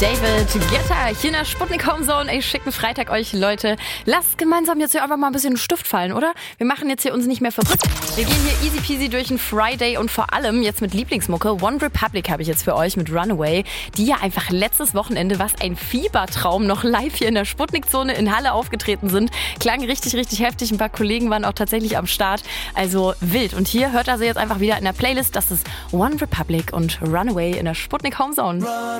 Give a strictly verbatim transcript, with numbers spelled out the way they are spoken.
David Guetta hier in der Sputnik Home Zone. Ey, schicken Freitag euch, Leute. Lasst gemeinsam jetzt hier einfach mal ein bisschen Stift fallen, oder? Wir machen jetzt hier uns nicht mehr verrückt. Wir gehen hier easy peasy durch den Friday und vor allem jetzt mit Lieblingsmucke. One Republic habe ich jetzt für euch mit Runaway. Die ja einfach letztes Wochenende, was ein Fiebertraum, noch live hier in der Sputnik-Zone in Halle aufgetreten sind. Klang richtig, richtig heftig. Ein paar Kollegen waren auch tatsächlich am Start. Also wild. Und hier hört er sie jetzt einfach wieder in der Playlist. Das ist One Republic und Runaway in der Sputnik Home Zone.